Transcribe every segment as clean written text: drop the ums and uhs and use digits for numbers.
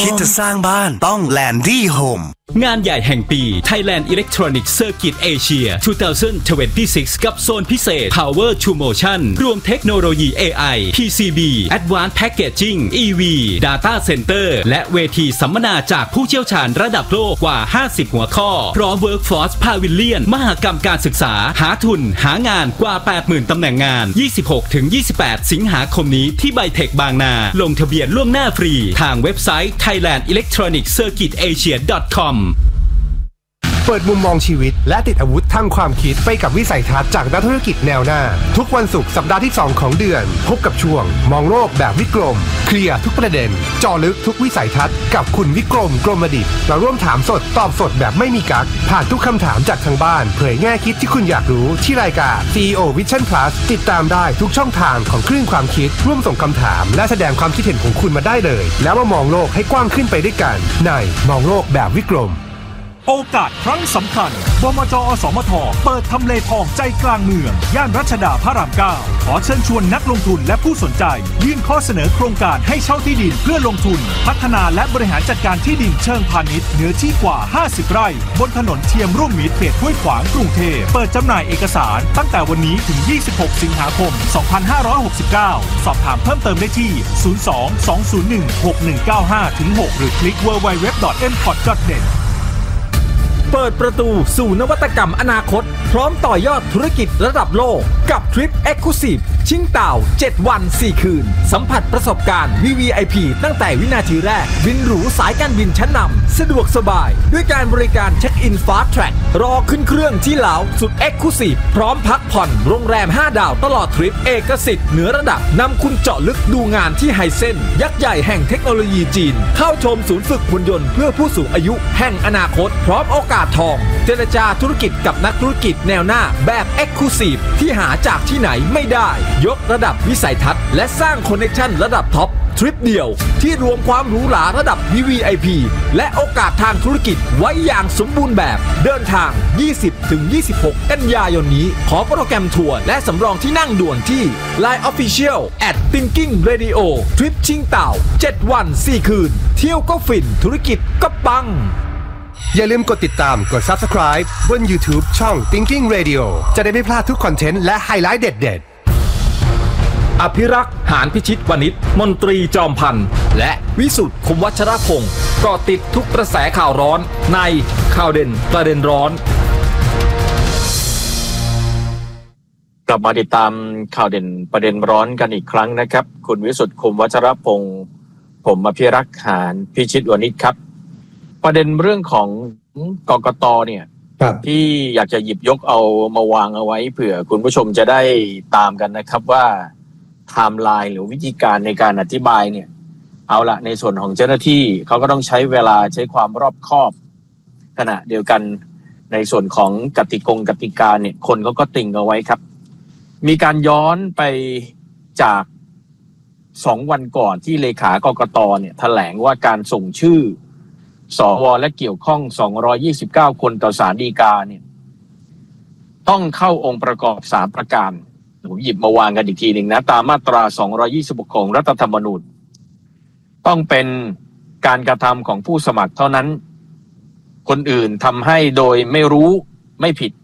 คิดจะสร้างบ้านต้อง Landy Home งานใหญ่แห่งปี Thailand Electronic Circuit Asia 2026 กับโซนพิเศษ Power to Motion รวมเทคโนโลยี AI PCB Advanced Packaging EV Data Center และเวทีสัมมนาจากผู้เชี่ยวชาญระดับโลกกว่า 50 หัวข้อพร้อม Workforce Pavilion มหกรรมการศึกษาหาทุนหางานกว่า 80,000 ตำแหน่งงาน 26-28 สิงหาคมนี้ที่ไบเทคบางนาลงทะเบียนล่วงหน้าฟรีทางเว็บไซต์ thailandelectroniccircuitasia.com เปิดมุมมองชีวิตและติดอาวุธทางความคิดไปกับวิสัยทัศน์จากนักธุรกิจแนวหน้าทุกวันศุกร์สัปดาห์ที่2ของเดือนพบกับช่วงมองโลกแบบวิกรมเคลียร์ทุกประเด็นเจาะลึกทุกวิสัยทัศน์กับคุณวิกรมกรมดิษฐ์เราร่วมถามสดตอบสดแบบไม่มีกั๊กผ่านทุกคำถามจากทางบ้านเผยแง่คิดที่คุณอยากรู้ที่รายการ CEO Vision Plus ติดตามได้ทุกช่องทางของคลื่นความคิดร่วมส่งคำถามและแสดงความคิดเห็นของคุณมาได้เลยแล้วมามองโลกให้กว้างขึ้นไปด้วยกันในมองโลกแบบวิกรมโอกาสครั้งสำคัญบมจ.อสมท.เปิดทำเลทองใจกลางเมืองย่านรัชดาพระราม 9 ขอเชิญชวนนักลงทุนและผู้สนใจยื่นข้อเสนอโครงการให้เช่าที่ดินเพื่อลงทุนพัฒนาและบริหารจัดการที่ดินเชิงพาณิชย์เนื้อที่กว่า 50 ไร่บนถนนเทียมร่วมมิตรเขตห้วยขวางกรุงเทพเปิดจำหน่ายเอกสารตั้งแต่วันนี้ถึง 26 สิงหาคม 2569 สอบถามเพิ่มเติมได้ที่ 02-201-6195-6 หรือคลิก www.mport.net เปิดประตูสู่นวัตกรรมอนาคตพร้อมต่อยอดธุรกิจระดับโลกกับทริป Exclusive ชิงเต่า7 วัน 4 คืนสัมผัสประสบการณ์ VVIP ตั้งแต่วินาทีแรกบินหรูสายการบินชั้นนำสะดวกสบายด้วยการบริการเช็คอิน Fast Track รอขึ้นเครื่องที่เหลาสุด Exclusive พร้อมพักผ่อนโรงแรม 5 ดาวตลอดทริปเอกสิทธิ์เหนือระดับนำคุณเจาะลึกดูงานที่ไฮเซ็นยักษ์ใหญ่แห่งเทคโนโลยีจีนเข้าชมศูนย์ฝึกหุ่นยนต์เพื่อผู้สูงอายุแห่งอนาคตพร้อมโอกาสทองเจรจาธุรกิจกับนักธุรกิจแนวหน้าแบบ Exclusive ที่หาจากที่ไหนไม่ได้ยกระดับวิสัยทัศน์และสร้างคอนเนคชั่นระดับท็อปทริปเดียวที่รวมความหรูหราระดับ VVIP และโอกาสทางธุรกิจไว้อย่างสมบูรณ์แบบเดินทาง 20-26 กันยายนนี้ขอโปรแกรมทัวร์และสำรองที่นั่งด่วนที่ Line Official @Thinking Radio ทริปชิงเต่า7 วัน 4 คืนเที่ยวก็ฟินธุรกิจก็ปังอย่าลืมกดติดตามกด Subscribe บน YouTube ช่อง Thinking Radio จะได้ไม่พลาดทุกคอนเทนต์และไฮไลท์เด็ดอภิรักษ์หานพิชิตวณิชมนตรีจอมพันธ์และวิสุทธิ์คมวัชรพงศ์เกาะติดทุกกระแสข่าวร้อนในข่าวเด่นประเด็นร้อนกลับมาติดตามข่าวเด่นประเด็นร้อนกันอีกครั้งนะครับคุณวิสุทธิ์คมวัชรพงศ์ผมอภิรักษ์หานพิชิตวณิชครับประเด็นเรื่องของกกต.เนี่ยที่อยากจะหยิบยกเอามาวางเอาไว้เผื่อคุณผู้ชมจะได้ตามกันนะครับว่าไทม์ไลน์หรือวิธีการในการอธิบายเนี่ยเอาละในส่วนของเจ้าหน้าที่เขาก็ต้องใช้เวลาใช้ความรอบคอบขณะเดียวกันในส่วนของกติกาเนี่ยคนเขาก็ติ่งเอาไว้ครับมีการย้อนไปจาก2 วันก่อนที่เลขากกต.เนี่ยแถลงว่าการส่งชื่อสว.และเกี่ยวข้อง229 คนต่อศาลฎีกาเนี่ยต้องเข้าองค์ประกอบ3ประการผมหยิบมาวางกันอีกทีหนึ่งนะตามมาตรา226ของรัฐธรรมนูญต้องเป็นการกระทำของผู้สมัครเท่านั้นคนอื่นทำให้โดยไม่รู้ไม่ผิด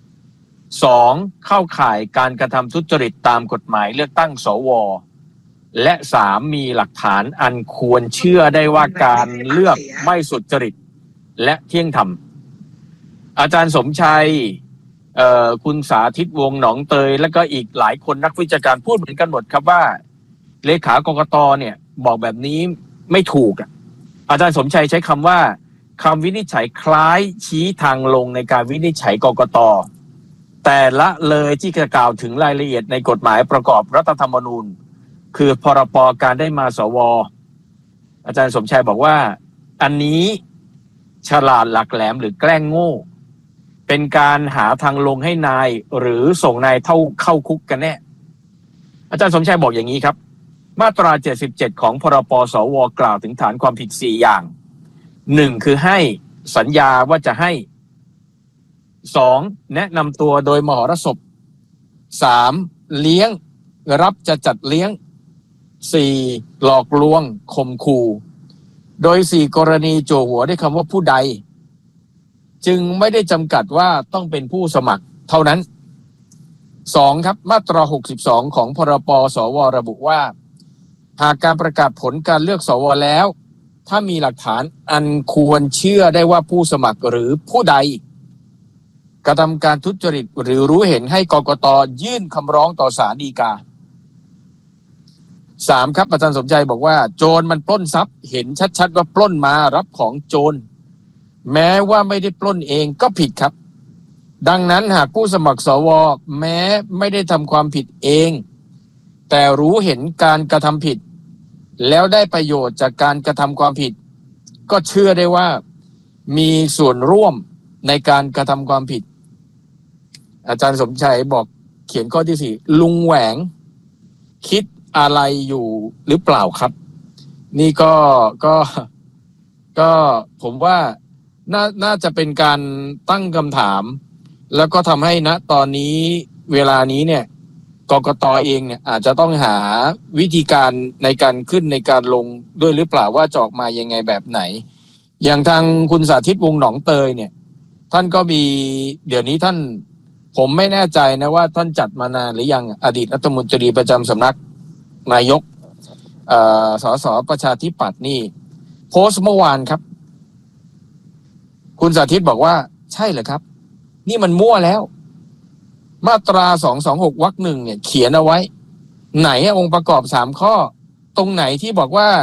2เข้าข่ายการกระทำทุจริตตามกฎหมายเลือกตั้งสว.และ3มีหลักฐานอันควรเชื่อได้ว่าการเลือกไม่สุจริตและเที่ยงธรรมอาจารย์สมชัยคุณสาธิตวงศ์หนองเตยและก็อีกหลายคนนักวิชาการพูดเหมือนกันหมดครับว่าเลขากกต.เนี่ยบอกแบบนี้ไม่ถูกอาจารย์สมชัยใช้คำว่าคำวินิจฉัยคล้ายชี้ทางลงในการวินิจฉัยกกต.แต่ละเลยที่จะกล่าวถึงรายละเอียดในกฎหมายประกอบรัฐธรรมนูญคือพรบการได้มาสว.อาจารย์สมชัยบอกว่าอันนี้ฉลาดหลักแหลมหรือแกล้งโง่เป็นการหาทางลงให้นายหรือส่งนายเข้าคุกกันแน่อาจารย์สมชัยบอกอย่างนี้ครับมาตรา77ของพรบสว.กล่าวถึงฐานความผิด4อย่าง1คือให้สัญญาว่าจะให้2แนะนำตัวโดยมหรสพ3เลี้ยงรับจะจัดเลี้ยง4หลอกลวงข่มขู่โดย4กรณีจั่วหัวด้วยคำว่าผู้ใดจึงไม่ได้จำกัดว่าต้องเป็นผู้สมัครเท่านั้น2ครับมาตรา62ของพรบสวระบุว่าหากการประกาศผลการเลือกสวแล้วถ้ามีหลักฐานอันควรเชื่อได้ว่าผู้สมัครหรือผู้ใดกระทำการทุจริตหรือรู้เห็นให้กกต.ยื่นคำร้องต่อศาลฎีกา3ครับอาจารย์สมใจบอกว่าโจรมันปล้นทรัพย์เห็นชัดๆว่าปล้นมารับของโจรแม้ว่าไม่ได้ปล้นเองก็ผิดครับดังนั้นหากผู้สมัครสวแม้ไม่ได้ทำความผิดเองแต่รู้เห็นการกระทำผิดแล้วได้ประโยชน์จากการกระทำความผิดก็เชื่อได้ว่ามีส่วนร่วมในการกระทำความผิดอาจารย์สมชัยบอกเขียนข้อที่4ลุงแหวงคิดอะไรอยู่หรือเปล่าครับนี่ก็ผมว่าน่าจะเป็นการตั้งคำถามแล้วก็ทำให้ณตอนนี้เวลานี้เนี่ยกกต.เองเนี่ยอาจจะต้องหาวิธีการในการขึ้นในการลงด้วยหรือเปล่าว่าจะออกมายังไงแบบไหนอย่างทางคุณสาธิตวงศ์หนองเตยเนี่ยท่านก็มีเดี๋ยวนี้ท่านผมไม่แน่ใจนะว่าท่านจัดมานานหรือยังอดีตรัฐมนตรีประจำสำนักนายกสสประชาธิปัตย์นี่โพสต์เมื่อวานครับคุณสาธิตบอกว่าใช่เหรอครับนี่มันมั่วแล้วมาตรา226วรรค 1เนี่ยเขียนเอาไว้ไหนองค์ประกอบ3ข้อตรงไหนที่บอกว่า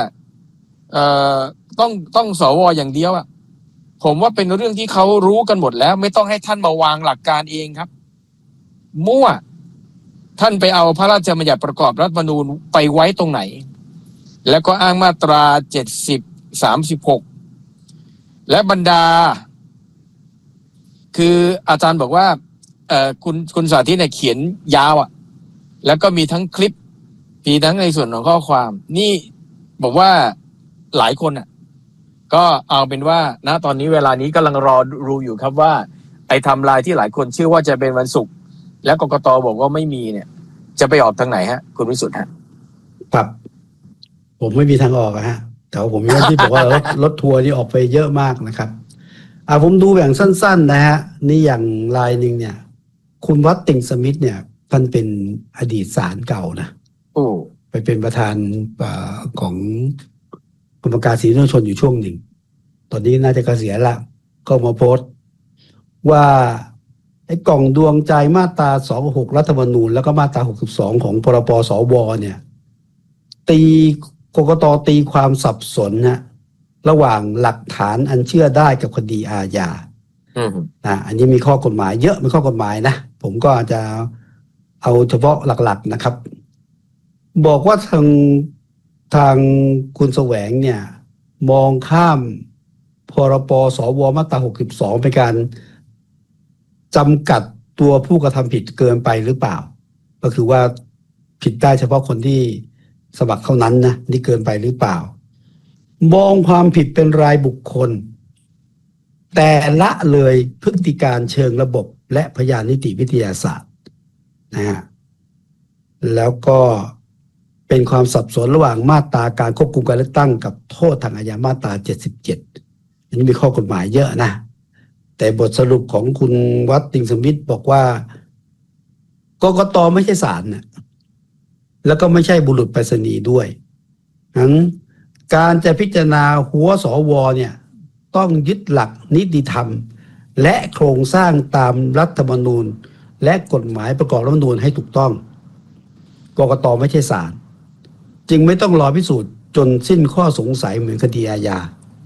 ต้องสวอย่างเดียวอ่ะผมว่าเป็นเรื่องที่เขารู้กันหมดแล้วไม่ต้องให้ท่านมาวางหลักการเองครับมั่วท่านไปเอาพระราชบัญญัติประกอบรัฐธรรมนูญไปไว้ตรงไหนแล้วก็อ้างมาตรา70 36และบรรดาคืออาจารย์บอกว่าคุณสาธิตเนี่ยเขียนยาวอ่ะแล้วก็มีทั้งคลิปมีทั้งในส่วนของข้อความนี่บอกว่าหลายคนอ่ะก็เอาเป็นว่าณตอนนี้เวลานี้กำลังรอดูอยู่ครับว่าไอ้ไทม์ไลน์ที่หลายคนเชื่อว่าจะเป็นวันศุกร์แล้วกกต.บอกว่าไม่มีเนี่ยจะไปออกทางไหนฮะคุณวิสุทธิ์ฮะครับผมไม่มีทางออกฮะแต่ว่าผมมีหน้าที่บอกว่ารถทัวร์นี่ออกไปเยอะมากนะครับผมดูแบ่งสั้นๆนะฮะนี่อย่างรายหนึ่งเนี่ยคุณวัตติงสมิธเนี่ยท่านเป็นอดีตศาลเก่านะไปเป็นประธานของกรรมการสิทธิมนุษยชนอยู่ช่วงหนึ่งตอนนี้น่าจะเกษียณละก็มาโพสต์ว่าไอ้กล่องดวงใจมาตรา26รัฐธรรมนูญแล้วก็มาตรา62ของพรบสวเนี่ยกกต.ตีความสับสนนะระหว่างหลักฐานอันเชื่อได้กับคดีอาญาอันนี้มีข้อกฎหมายเยอะมีข้อกฎหมายนะผมก็อาจจะเอาเฉพาะหลักๆนะครับบอกว่าทางคุณแสวงเนี่ยมองข้ามพรบสวมาตรา62เป็นการจำกัดตัวผู้กระทำผิดเกินไปหรือเปล่าก็คือว่าผิดได้เฉพาะคนที่สมัครเท่านั้นนะนี่เกินไปหรือเปล่ามองความผิดเป็นรายบุคคลแต่ละเลยพฤติการเชิงระบบและพยานนิติวิทยาศาสตร์นะฮะแล้วก็เป็นความสับสนระหว่างมาตราการควบคุมการเลือกตั้งกับโทษทางอาญามาตรา77อันนี้มีข้อกฎหมายเยอะนะแต่บทสรุปของคุณวัตติงสมิธบอกว่ากกต.ไม่ใช่ศาลนะแล้วก็ไม่ใช่บุรุษไปรษณีย์ด้วยนั้นการจะพิจารณาหัวสวเนี่ยต้องยึดหลักนิติธรรมและโครงสร้างตามรัฐธรรมนูญและกฎหมายประกอบรัฐธรรมนูญให้ถูกต้องกกต.ไม่ใช่ศาลจึงไม่ต้องรอพิสูจน์จนสิ้นข้อสงสัยเหมือนคดีอาญา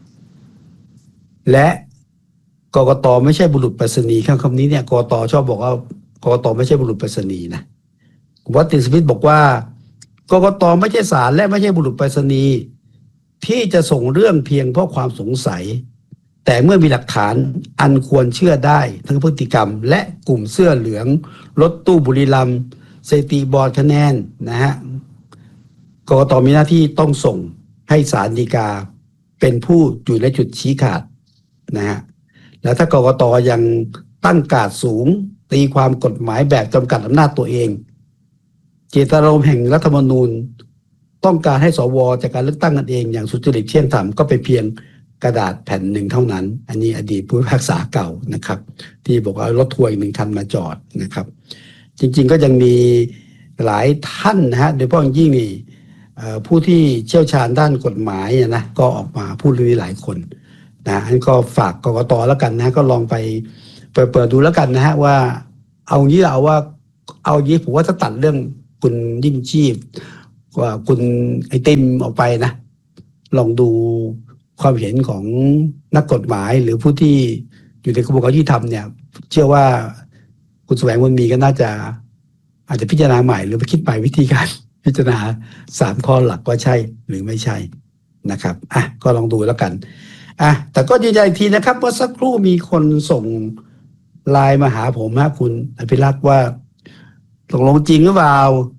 และกกต.ไม่ใช่บุรุษไปรษณีย์คำนี้เนี่ยกกต.ชอบบอกว่ากกต.ไม่ใช่บุรุษไปรษณีย์นะวัตติงสมิธบอกว่ากกต.ไม่ใช่ศาลและไม่ใช่บุรุษไปรษณีย์ที่จะส่งเรื่องเพียงเพราะความสงสัยแต่เมื่อมีหลักฐานอันควรเชื่อได้ทั้งพฤติกรรมและกลุ่มเสื้อเหลืองรถตู้บุรีรัมย์สถิติบอร์ดคะแนนนะฮะกกต.มีหน้าที่ต้องส่งให้ศาลฎีกาเป็นผู้อยู่ในจุดชี้ขาดนะฮะแล้วถ้ากกต.ยังตั้งการ์ดสูงตีความกฎหมายแบบจำกัดอำนาจตัวเองเจตนารมณ์แห่งรัฐธรรมนูญต้องการให้สวจากการเลือกตั้งกันเองอย่างสุจริตเที่ยงธรรมก็ไปเพียงกระดาษแผ่นหนึ่งเท่านั้นอันนี้อดีตผู้พิพากษาเก่านะครับที่บอกว่ารถทัวร์อีก1 คันมาจอดนะครับจริงๆก็ยังมีหลายท่านนะฮะโดยเฉพาะยิ่งนี่ผู้ที่เชี่ยวชาญด้านกฎหมายนะก็ออกมาพูดเรื่องนี้หลายคนนะอันก็ฝากกกต.แล้วกันนะก็ลองไปเปิดดูแล้วกันนะฮะว่าเอางี้ผมว่าถ้าตัดเรื่องคุณยิ่งชีพว่าคุณไอติมออกไปนะลองดูความเห็นของนักกฎหมายหรือผู้ที่อยู่ในกระบวนการยุติธรรมเนี่ยเชื่อว่าคุณแสวงบุญมีก็น่าจะอาจจะพิจารณาใหม่หรือไปคิดใหม่วิธีการพิจารณา3 ข้อหลักว่าใช่หรือไม่ใช่นะครับก็ลองดูแล้วกันแต่ก็ยืนยันอีกทีนะครับว่าสักครู่มีคนส่งไลน์มาหาผมนะคุณอภิรักษ์ว่าตกลงจริงหรือเปล่า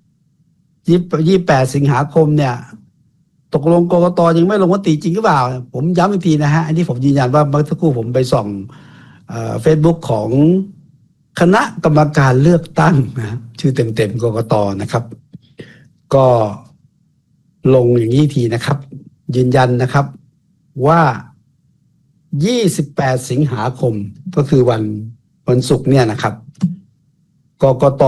28 สิงหาคมเนี่ยตกลงกกต.ยังไม่ลงมติจริงหรือเปล่าผมย้ำอีกทีนะฮะอันนี้ผมยืนยันว่าเมื่อสักครู่ผมไปส่องFacebook ของคณะกรรมการเลือกตั้งนะชื่อเต็มๆกกต.นะครับก็ลงอย่างนี้ทีนะครับยืนยันนะครับว่า28 สิงหาคมก็คือวันศุกร์เนี่ยนะครับกกต.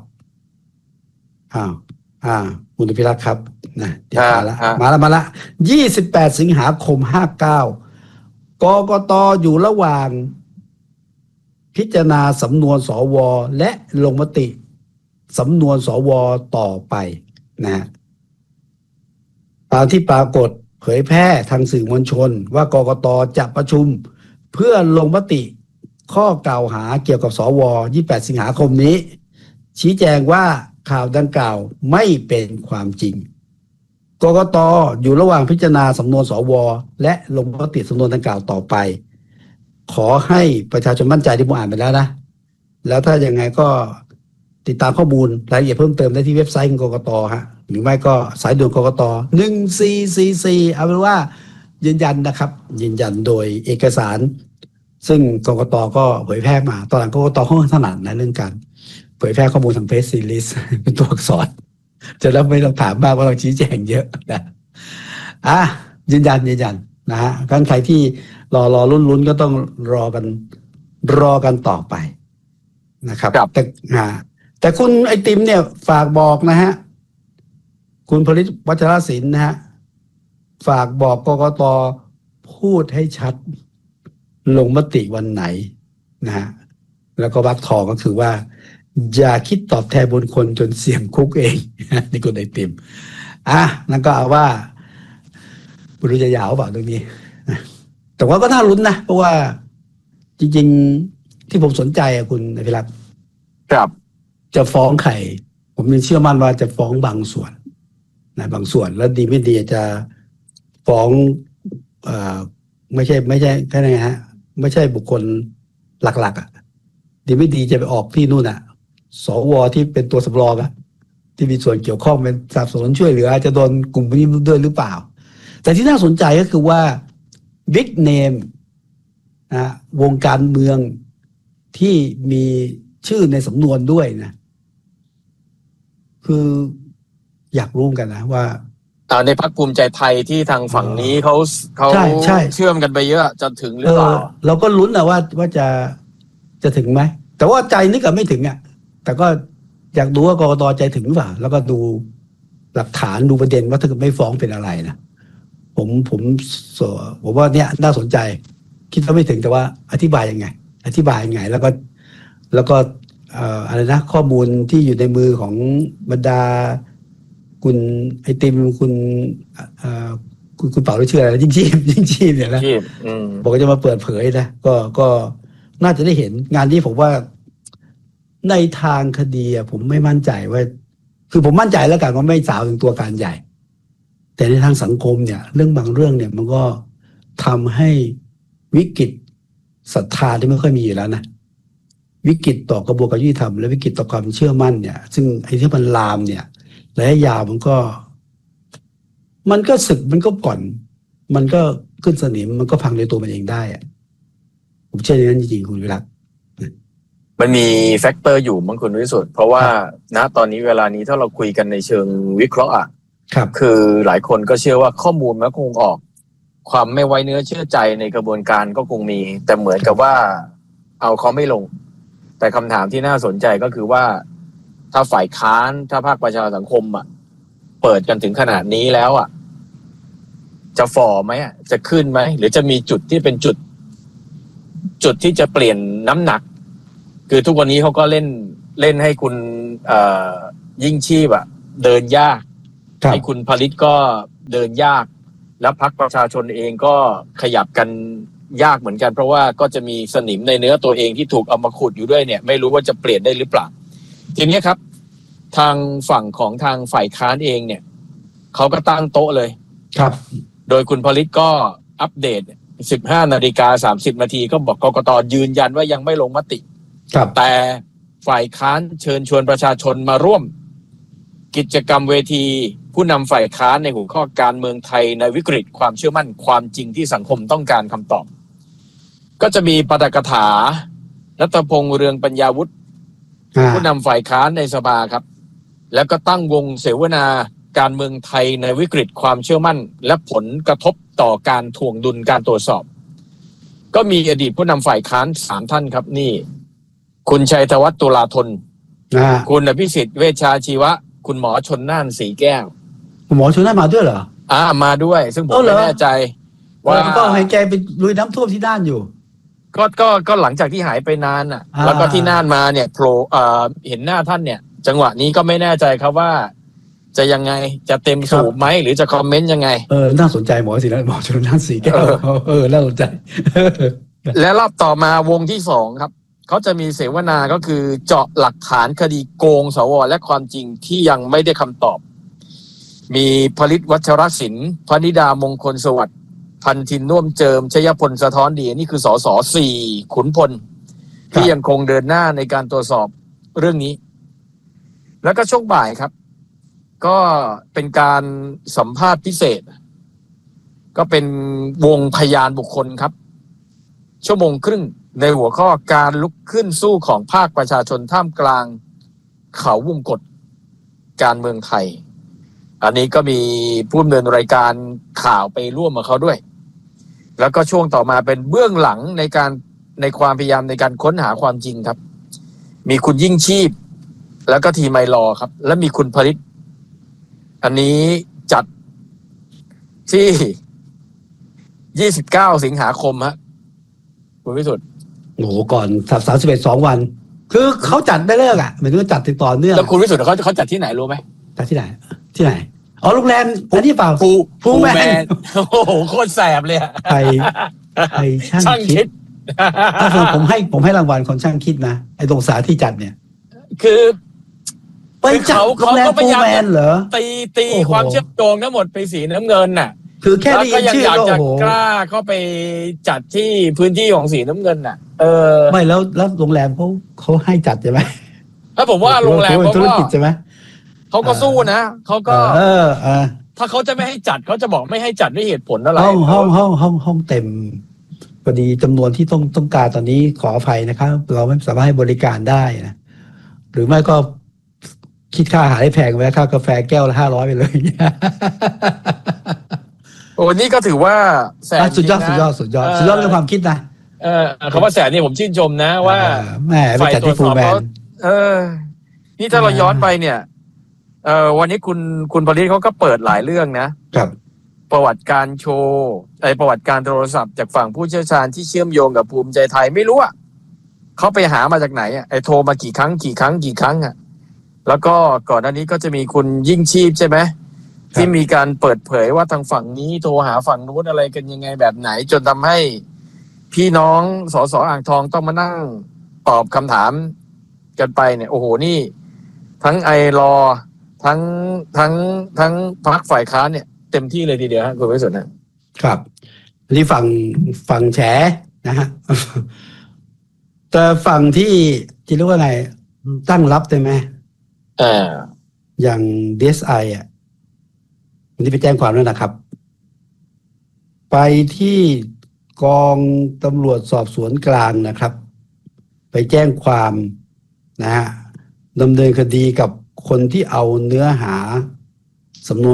คุณพิรักษ์ครับนะมาละ28 สิงหาคม59กกต.อยู่ระหว่างพิจารณาสำนวนสวและลงมติสำนวนสวต่อไปนะตามที่ปรากฏเผยแพร่ทางสื่อมวลชนว่ากกต.จะประชุมเพื่อลงมติข้อกล่าวหาเกี่ยวกับสว28 สิงหาคมนี้ชี้แจงว่าข่าวดังกล่าวไม่เป็นความจริงกกต.อยู่ระหว่างพิจารณาสำนวนสวและลงมติสำนวนดังกล่าวต่อไปขอให้ประชาชนมั่นใจที่ผมอ่านไปแล้วนะแล้วถ้ายังไงก็ติดตามข้อมูลรายละเอียดเพิ่มเติมได้ที่เว็บไซต์ของกกต.ฮะหรือไม่ก็สายด่วนกกต. 1444เอาเป็นว่ายืนยันนะครับยืนยันโดยเอกสารซึ่งกกต.ก็เผยแพร่มาตอนหลังกกต.เขาถนัดในเรื่องการเผยแพร่ข้อมูลทางเพจซีรีส์เป็นตัวอักษรจะแล้วไม่ต้องถามมากว่าเราชี้แจงเยอะนะยืนยันนะฮะใครที่รอลุ้นก็ต้องรอกันต่อไปนะครับแต่คุณไอติมเนี่ยฝากบอกนะฮะคุณผลิตวัชรศิลป์นะฮะฝากบอกกกต.พูดให้ชัดลงมติวันไหนนะฮะแล้วก็วรรคทองก็คือว่าอย่าคิดตอบแทนบุญคนจนเสี่ยงคุกเองนี่คุณไอติมนั่นก็เอาว่าไม่รู้จะยาวเปล่าตรงนี้แต่ว่าก็น่าลุ้นนะเพราะว่าจริงๆที่ผมสนใจคุณอภิรักษ์ครับจะฟ้องใครผมยังเชื่อมั่นว่าจะฟ้องบางส่วนนะบางส่วนแล้วดีไม่ดีจะฟ้องไม่ใช่แค่ไหนฮะไม่ใช่บุคคลหลักๆดีไม่ดีจะไปออกที่นู่นสวที่เป็นตัวสำรองที่มีส่วนเกี่ยวข้องเป็นสนับสนุนช่วยเหลือจะโดนกลุ่มนี้ด้วยหรือเปล่าแต่ที่น่าสนใจก็คือว่าบิ๊กเนมวงการเมืองที่มีชื่อในสำนวนด้วยนะคืออยากรู้กันนะว่าในพรรคภูมิใจไทยที่ทางฝั่งนี้เขาเชื่อมกันไปเยอะจะถึงหรือเปล่าเราก็ลุ้นนะว่าจะถึงไหมแต่ว่าใจนึกไม่ถึงแต่ก็อยากดูว่ากกต.ใจถึงหรือเปล่าแล้วก็ดูหลักฐานดูประเด็นว่าถ้าเกิดไม่ฟ้องเป็นอะไรนะผมว่าเนี่ยน่าสนใจคิดว่าไม่ถึงแต่ว่าอธิบายยังไงแล้วก็อะไรนะข้อมูลที่อยู่ในมือของบรรดาคุณไอติมคุณเป่าได้ชื่ออะไรยิ่งชีพเนี่ยนะบอกว่าจะมาเปิดเผยนะก็น่าจะได้เห็นงานนี้ผมว่าในทางคดีผมไม่มั่นใจว่าคือผมมั่นใจแล้วกันว่าไม่สาวถึงตัวการใหญ่แต่ในทางสังคมเนี่ยเรื่องบางเรื่องเนี่ยมันก็ทำให้วิกฤตศรัทธาที่ไม่ค่อยมีอยู่แล้วนะวิกฤตต่อกระบวนการยุติธรรมและวิกฤตต่อความเชื่อมั่นเนี่ยซึ่งไอ้ที่มันลามเนี่ยระยะยาวมันก็สึกมันก็ก่อนมันก็ขึ้นสนิมมันก็พังในตัวมันเองได้ผมเชื่ออย่างนั้นจริงๆคุณวิรัตมันมีแฟกเตอร์อยู่มั้งคุณวิสุทธิ์เพราะว่าณตอนนี้เวลานี้ถ้าเราคุยกันในเชิงวิเคราะห์ครับคือหลายคนก็เชื่อว่าข้อมูลมันคงออกความไม่ไว้เนื้อเชื่อใจในกระบวนการก็คงมีแต่เหมือนกับว่าเอาเขาไม่ลงแต่คำถามที่น่าสนใจก็คือว่าถ้าฝ่ายค้านถ้าภาคประชาสังคมเปิดกันถึงขนาดนี้แล้วจะฝ่อไหมจะขึ้นไหมหรือจะมีจุดที่เป็นจุดที่จะเปลี่ยนน้ำหนักคือทุกวันนี้เขาก็เล่นให้คุณยิ่งชีพเดินยากให้คุณผลิตก็เดินยากแล้วพรรคประชาชนเองก็ขยับกันยากเหมือนกันเพราะว่าก็จะมีสนิมในเนื้อตัวเองที่ถูกเอามาขุดอยู่ด้วยเนี่ยไม่รู้ว่าจะเปลี่ยนได้หรือเปล่าทีนี้ครับทางฝั่งของทางฝ่ายค้านเองเนี่ยเขาก็ตั้งโต๊ะเลยครับโดยคุณผลิตก็อัปเดต 15:30 นาทีก็บอกกกต.ยืนยันว่ายังไม่ลงมติแต่ฝ่ายค้านเชิญชวนประชาชนมาร่วมกิจกรรมเวทีผู้นำฝ่ายค้านในหัวข้อการเมืองไทยในวิกฤตความเชื่อมั่นความจริงที่สังคมต้องการคำตอบก็จะมีปาฐกถารัตพงษ์เรืองปัญญาวุฒิผู้นำฝ่ายค้านในสภาครับแล้วก็ตั้งวงเสวนาการเมืองไทยในวิกฤตความเชื่อมั่นและผลกระทบต่อการถ่วงดุลการตรวจสอบก็มีอดีตผู้นำฝ่ายค้าน3ท่านครับนี่คุณชัยธวัฒน์ตุลาธนคุณอภิสิทธิ์เวชชาชีวะคุณหมอชลน่านสีแก้วหมอชลน่านมาด้วยเหรอมาด้วยซึ่งผมไม่แน่ใจว่าก็ให้แกไปลุยน้ำท่วมที่น่านอยู่ก็หลังจากที่หายไปนานแล้วก็ที่น่านมาเนี่ยโผล่เห็นหน้าท่านเนี่ยจังหวะนี้ก็ไม่แน่ใจครับว่าจะยังไงจะเต็มสูบไหมหรือจะคอมเมนต์ยังไงน่าสนใจหมอสินะหมอชลน่านสีแก้วน่าสนใจและรอบต่อมาวงที่2ครับเขาจะมีเสวนาก็คือเจาะหลักฐานคดีโกงสวและความจริงที่ยังไม่ได้คำตอบมีผลิตวัชรศิลป์พนิดามงคลสวัสดิ์พันธินน่วมเจิมชยพลสะท้อนดีนี่คือสส4ขุนพลที่ยังคงเดินหน้าในการตรวจสอบเรื่องนี้แล้วก็ช่วงบ่ายครับก็เป็นการสัมภาษณ์พิเศษก็เป็นวงพยานบุคคลครับชั่วโมงครึ่งในหัวข้อการลุกขึ้นสู้ของภาคประชาชนท่ามกลางเขาวงกฏการเมืองไทยอันนี้ก็มีผู้ดำเนินรายการข่าวไปร่วมกับเขาด้วยแล้วก็ช่วงต่อมาเป็นเบื้องหลังในความพยายามในการค้นหาความจริงครับมีคุณยิ่งชีพแล้วก็ทีมไมลอครับและมีคุณผลิตอันนี้จัดที่29 สิงหาคมฮะคุณวิสุทธิ์โอ้โหก่อน31 2 วันคือเขาจัดได้เลิกเหมือนกับจัดติดต่อเนื่องแล้วคุณวิสุทธิ์เขาจัดที่ไหนรู้ไหมจัดที่ไหนโรงแรมอันนี้เปล่าภูแมนโอ้โหโคตรแสบเลยใครช่างคิดถ้าผมให้รางวัลคนช่างคิดนะไอ้ตรงสาที่จัดเนี่ยคือไปจัดโรงแรมภูแมนเหรอตีความเชื่อมโยงทั้งหมดไปสีน้ำเงินน่ะคือแค่ได้ยินชื่อก็กล้าเข้าไปจัดที่พื้นที่ของสีน้ำเงินน่ะไม่แล้วโรงแรมเขาให้จัดใช่ไหมถ้าผมว่าโรงแรมธุรกิจใช่ไหมเขาก็สู้นะเขาก็ถ้าเขาจะไม่ให้จัดเขาจะบอกไม่ให้จัดด้วยเหตุผลอะไรห้องเต็มพอดีจำนวนที่ต้องการตอนนี้ขออภัยนะครับเราไม่สามารถให้บริการได้นะหรือไม่ก็คิดค่าอาหารให้แพงไปแล้วค่ากาแฟแก้วละ500ไปเลยโอ้นี่ก็ถือว่าแสนสุดยอดเรื่องความคิดนะคำว่าแสนนี่ผมชื่นชมนะว่าฝ่ายตรวจสอบเขานี่ถ้าเราย้อนไปเนี่ยวันนี้คุณผลิตเขาก็เปิดหลายเรื่องนะครับประวัติการโชว์ประวัติการโทรศัพท์จากฝั่งผู้เชี่ยวชาญที่เชื่อมโยงกับภูมิใจไทยไม่รู้เขาไปหามาจากไหนโทรมากี่ครั้งแล้วก็ก่อนหน้านี้ก็จะมีคุณยิ่งชีพใช่ไหมที่มีการเปิดเผยว่าทางฝั่งนี้โทรหาฝั่งนู้นอะไรกันยังไงแบบไหนจนทำให้พี่น้องสสอ่างทองต้องมานั่งตอบคำถามกันไปเนี่ยโอ้โหนี่ทั้งไอรอทั้งพรรคฝ่ายค้านเนี่ยเต็มที่เลยทีเดียวคุณวิสุทธิ์นะครับอันนี้ฝั่งแฉนะฮะแต่ฝั่งที่เรียกว่าไงตั้งรับได้ไหมอย่าง DSI วันนี้ไปแจ้งความแล้วนะครับไปที่กองตำรวจสอบสวนกลางนะครับไปแจ้งความนะฮะดำเนินคดีกับคนที่เอาเนื้อหาสำนวน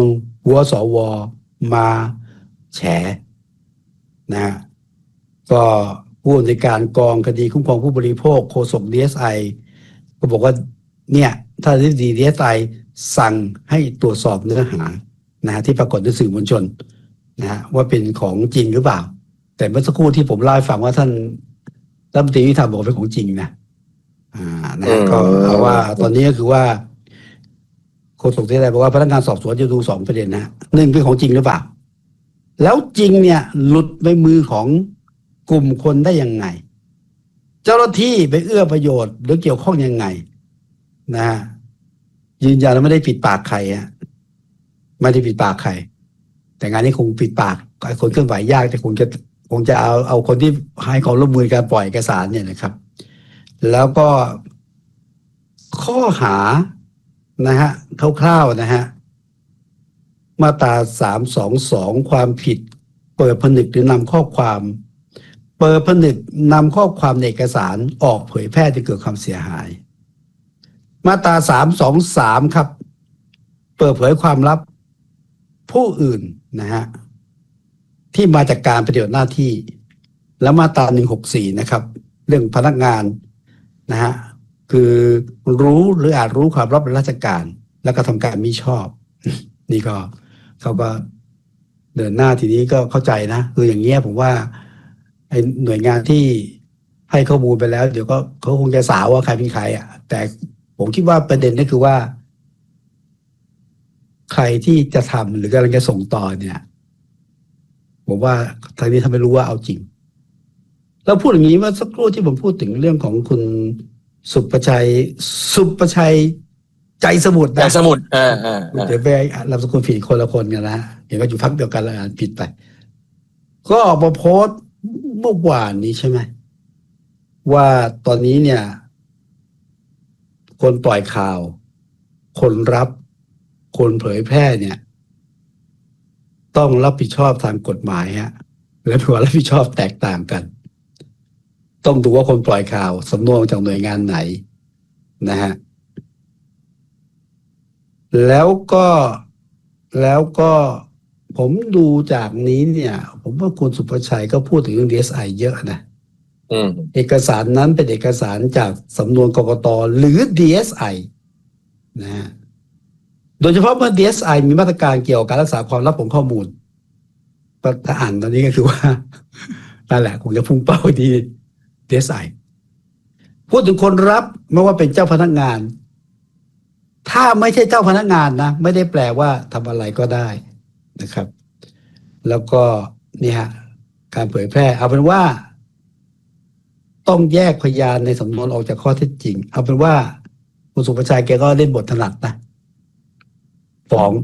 หัวสวมาแฉนะฮะก็ผู้อำนวยการกองคดีคุ้มครองผู้บริโภคโฆษก DSI ก็บอกว่าเนี่ยถ้าที่ DSI สั่งให้ตรวจสอบเนื้อหานะฮะที่ปรากฏในสื่อมวลชนนะฮะว่าเป็นของจริงหรือเปล่าแต่เมื่อสักครู่ที่ผมเล่าให้ฟังว่าท่านรัฐมนตรียุติธรรมบอกเป็นของจริงนะนะก็เอาว่าตอนนี้ก็คือว่าโฆษกที่อะไรบอกว่าพนักงานสอบสวนจะดู2ประเด็นนะหนึ่งเป็นของจริงหรือเปล่าแล้วจริงเนี่ยหลุดไปมือของกลุ่มคนได้ยังไงเจ้าหน้าที่ไปเอื้อประโยชน์หรือเกี่ยวข้องยังไงนะฮะยืนยันว่าไม่ได้ปิดปากใครฮะไม่ได้ปิดปากใครแต่งานนี้คงปิดปากคนเคลื่อนไหวยากแต่คงจะเอาคนที่ให้ความร่วมมือการปล่อยเอกสารเนี่ยนะครับแล้วก็ข้อหานะฮะคร่าวๆนะฮะมาตรา322ความผิดเปิดผนึกหรือนำข้อความเปิดผนึกนำข้อความในเอกสารออกเผยแพร่ที่เกิดความเสียหายมาตรา323ครับเปิดเผยความลับผู้อื่นนะฮะที่มาจากการปฏิบัติหน้าที่แล้วมาตรา164นะครับเรื่องพนักงานนะฮะคือรู้หรืออาจรู้ความลับในราชการแล้วก็ทำการมิชอบนี่ก็เขาก็เดินหน้าทีนี้ก็เข้าใจนะคืออย่างเงี้ยผมว่าไอ้หน่วยงานที่ให้ข้อมูลไปแล้วเดี๋ยวก็เขาคงจะสาวว่าใครเป็นใครอ่ะแต่ผมคิดว่าประเด็นก็คือว่าใครที่จะทำหรือกำลังจะส่งต่อเนี่ยผมว่าทางนี้ทำไม่รู้ว่าเอาจริงแล้วพูดอย่างนี้ว่าสักครู่ที่ผมพูดถึงเรื่องของคุณสุประชัยใจสมุทรนะใจสมุทรเดี๋ยวไปนามสกุลผิดคนละคนกันนะเห็นว่าอยู่พรรคเดียวกันแล้วอ่านผิดไปก็ออกมาโพสต์เมื่อวานนี้ใช่ไหมว่าตอนนี้เนี่ยคนปล่อยข่าวคนรับคนเผยแพร่เนี่ยต้องรับผิดชอบทางกฎหมายฮะและถือว่ารับผิดชอบแตกต่างกันต้องดูว่าคนปล่อยข่าวสำนวนจากหน่วยงานไหนนะฮะแล้วก็ผมดูจากนี้เนี่ยผมว่าคุณสุภชัยก็พูดถึงเรื่อง DSI เยอะนะเอกสารนั้นเป็นเอกสารจากสำนวนกกต.หรือ DSI นะฮะโดยเฉพาะเมื่อ DSI มีมาตรการเกี่ยวกับการรักษาความลับของข้อมูลถ้าอ่านตอนนี้ก็คือว่านั่นแหละคงจะพุ่งเป้าที่ DSI พูดถึงคนรับไม่ว่าเป็นเจ้าพนักงานถ้าไม่ใช่เจ้าพนักงานนะไม่ได้แปลว่าทำอะไรก็ได้นะครับแล้วก็นี่ฮะการเผยแพร่เอาเป็นว่าต้องแยกพยานในสำนวนออกจากข้อเท็จจริงเอาเป็นว่าคุณสุภชัยแกก็เล่นบทถนัดนะฟ้อง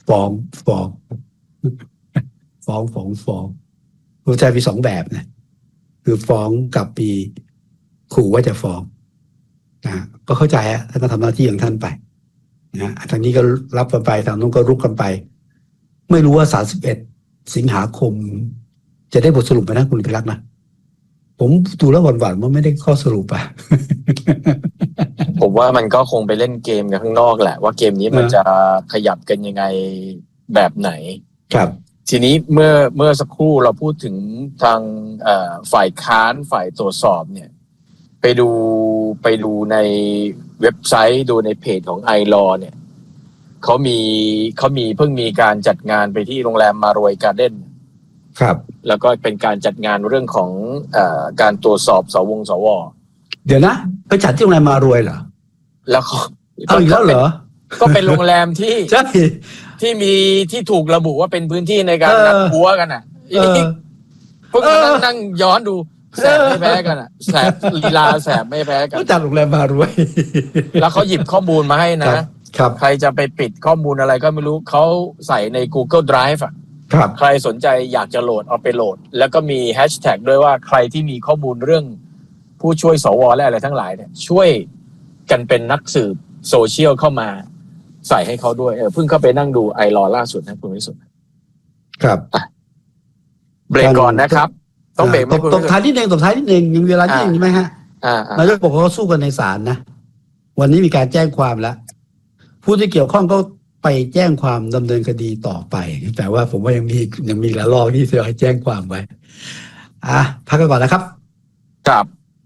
คุณสุภชัยมี2แบบนะคือฟ้องกับปีขู่ว่าจะฟ้องนะก็เข้าใจฮะท่านก็ทำหน้าที่ของท่านไปนะทางนี้ก็รับกันไปทางนู้นก็รุกกันไปไม่รู้ว่า31สิงหาคมจะได้บทสรุปไหมนะคุณพิรักษ์นะผมดูแล้วหวั่นๆว่าไม่ได้ข้อสรุปอ่ะผมว่ามันก็คงไปเล่นเกมกันข้างนอกแหละว่าเกมนี้มันจะขยับกันยังไงแบบไหนครับทีนี้เมื่อสักครู่เราพูดถึงทางฝ่ายค้านฝ่ายตรวจสอบเนี่ยไปดูในเว็บไซต์ดูในเพจของไอลอเนี่ยเขามีเพิ่งมีการจัดงานไปที่โรงแรมมารวยการ์เด้นครับแล้วก็เป็นการจัดงานเรื่องของการตรวจสอบสวเดี๋ยวนะไปจัดที่โรงแรมมารวยเหรอแล้วเอาอีกแล้วเหรอก็เป็นโรงแรมที่ใช่ที่มีที่ถูกระบุว่าเป็นพื้นที่ในการนัดหัวกันอ่ะพวกนั้นนั่งย้อนดูแสบไม่แพ้กันอ่ะแสบลีลาแสบไม่แพ้กันจัดโรงแรมมารวยแล้วเขาหยิบข้อมูลมาให้นะครับใครจะไปปิดข้อมูลอะไรก็ไม่รู้เขาใส่ใน Google Drive อ่ะใครสนใจอยากจะโหลดเอาไปโหลดแล้วก็มีแฮชแท็กด้วยว่าใครที่มีข้อมูลเรื่องผู้ช่วยสวและอะไรทั้งหลายเนี่ยช่วยกันเป็นนักสืบโซเชียลเข้ามาใส่ให้เขาด้วยเพิ่งเข้าไปนั่งดูไอรอล่าสุดนะคุณวิสุทธิ์ครับเบรกก่อนนะครับต้องเบรกตบท้ายนิดนึงยังมีเวลาที่ยังใช่ไหมฮะนายกบอกว่าเขาสู้กันในศาลนะวันนี้มีการแจ้งความแล้วผู้ที่เกี่ยวข้องก็ไปไปแจ้งความดำเนินคดีต่อไปแต่ว่าผมว่ายังมีละลอกที่จะให้แจ้งความไว้พักกันก่อนนะครับครับ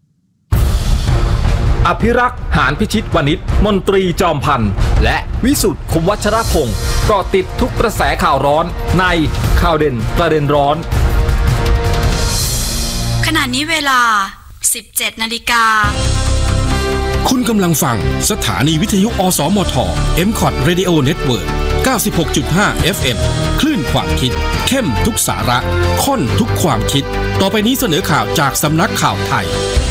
อภิรักษ์หานพิชิตวณิชมนตรีจอมพันธ์และวิสุทธิ์คมวัชรพงศ์ก็ติดทุกกระแสข่าวร้อนในข่าวเด่นประเด็นร้อนขณะนี้เวลา 17 นาฬิกาคุณกำลังฟังสถานีวิทยุอสมท MCOT Radio Network 96.5 FM คลื่นความคิดเข้มทุกสาระข้นทุกความคิดต่อไปนี้เสนอข่าวจากสำนักข่าวไทย